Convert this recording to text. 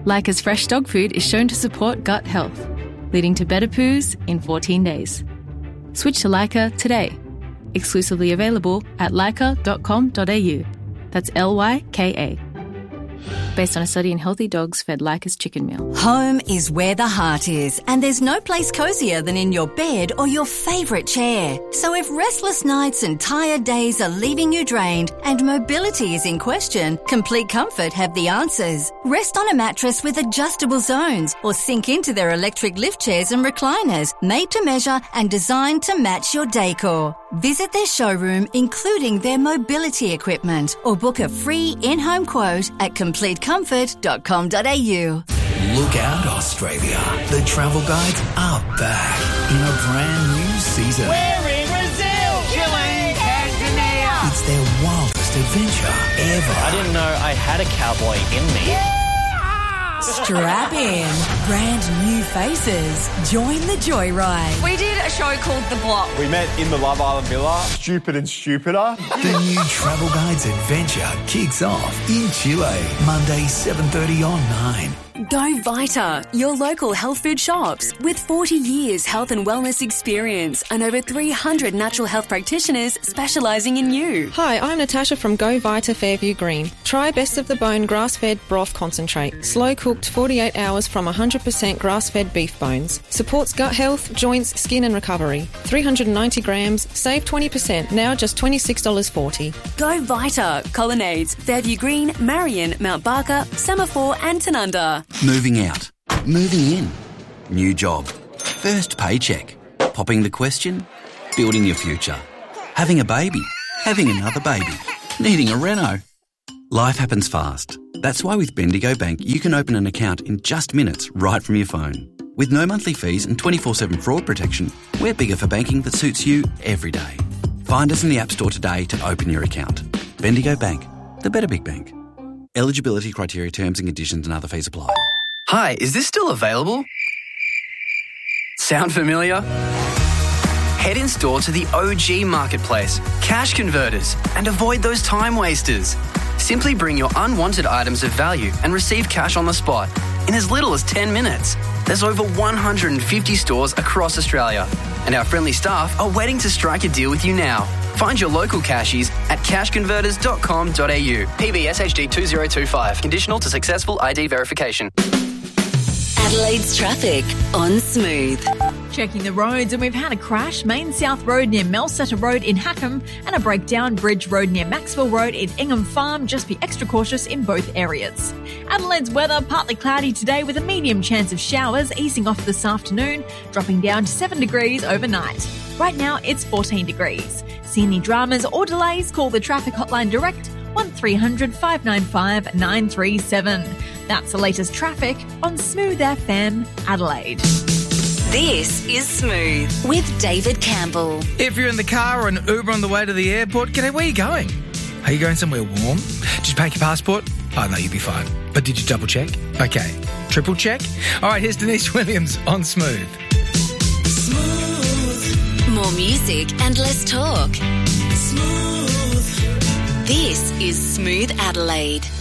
Leica's fresh dog food is shown to support gut health, leading to better poos in 14 days. Switch to Leica today. Exclusively available at leica.com.au. That's Lyka. Based on a study in healthy dogs fed Leica's chicken meal. Home is where the heart is, and there's no place cosier than in your bed or your favourite chair. So if restless nights and tired days are leaving you drained and mobility is in question, Complete Comfort have the answers. Rest on a mattress with adjustable zones or sink into their electric lift chairs and recliners, made to measure and designed to match your decor. Visit their showroom, including their mobility equipment, or book a free in-home quote at completecomfort.com.au. Look out, Australia. The travel guides are back in a brand new season. We're in Brazil, Chile, Tanzania. It's their wildest adventure ever. I didn't know I had a cowboy in me. Strap in. Brand new faces. Join the joyride. We did a show called The Block. We met in the Love Island Villa. Stupid and stupider. The new Travel Guides adventure kicks off in Chile, Monday 7:30 on 9. Go Vita, your local health food shops. With 40 years health and wellness experience and over 300 natural health practitioners specialising in you. Hi, I'm Natasha from Go Vita Fairview Green. Try Best of the Bone grass-fed broth concentrate. Slow cooked 48 hours from 100% grass-fed beef bones. Supports gut health, joints, skin and recovery. 390 grams, save 20%, now just $26.40. Go Vita, Colonnades, Fairview Green, Marion, Mount Barker, Semaphore and Tanunda. Moving out. Moving in. New job. First paycheck. Popping the question. Building your future. Having a baby. Having another baby. Needing a reno. Life happens fast. That's why with Bendigo Bank you can open an account in just minutes right from your phone. With no monthly fees and 24/7 fraud protection, we're bigger for banking that suits you every day. Find us in the App Store today to open your account. Bendigo Bank. The better big bank. Eligibility criteria, terms and conditions and other fees apply. Hi, is this still available? Sound familiar? Head in store to the OG Marketplace, Cash Converters, and avoid those time wasters. Simply bring your unwanted items of value and receive cash on the spot in as little as 10 minutes. There's over 150 stores across Australia, and our friendly staff are waiting to strike a deal with you now. Find your local cashies at cashconverters.com.au. PBS HD 2025. Conditional to successful ID verification. Adelaide's traffic on Smooth. Checking the roads, and we've had a crash. Main South Road near Melsetter Road in Hackham and a breakdown. Bridge Road near Maxwell Road in Ingham Farm. Just be extra cautious in both areas. Adelaide's weather, partly cloudy today with a medium chance of showers, easing off this afternoon, dropping down to 7 degrees overnight. Right now it's 14 degrees. See any dramas or delays, call the traffic hotline direct 1300 595 937. That's the latest traffic on Smooth FM Adelaide. This is Smooth with David Campbell. If you're in the car or an Uber on the way to the airport, g'day, where are you going? Are you going somewhere warm? Did you pack your passport? Oh, no, you'll be fine. But did you double check? Okay. Triple check? All right, here's Denise Williams on Smooth. Smooth. More music and less talk. Smooth. This is Smooth Adelaide.